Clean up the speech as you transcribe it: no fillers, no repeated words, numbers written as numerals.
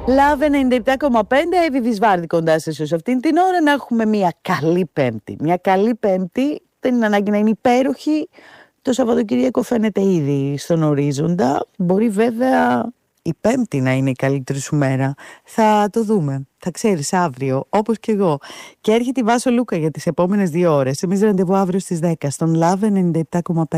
Love 97,5, Εύη Βυσβάρδη κοντά σας σε αυτήν την ώρα. Να έχουμε μια καλή Πέμπτη. Μια καλή Πέμπτη, δεν είναι ανάγκη να είναι υπέροχη. Το Σαββατοκύριακο φαίνεται ήδη στον ορίζοντα. Μπορεί βέβαια η Πέμπτη να είναι η καλύτερη σου μέρα. Θα το δούμε. Θα ξέρεις αύριο, όπως και εγώ. Και έρχεται η Βάσο Λούκα για τις επόμενες 2 ώρες. Εμείς ραντεβού αύριο στις 10 στον Love 97,5.